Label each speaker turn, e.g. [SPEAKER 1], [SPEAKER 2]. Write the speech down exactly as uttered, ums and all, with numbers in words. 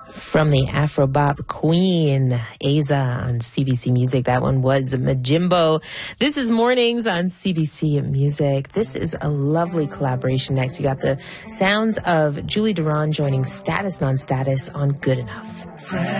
[SPEAKER 1] From the Afrobop queen, Aza on C B C Music. That one was Majimbo. This is Mornings on C B C Music. This is a lovely collaboration. Next, you got the sounds of Julie Duran joining Status Non-Status on Good Enough.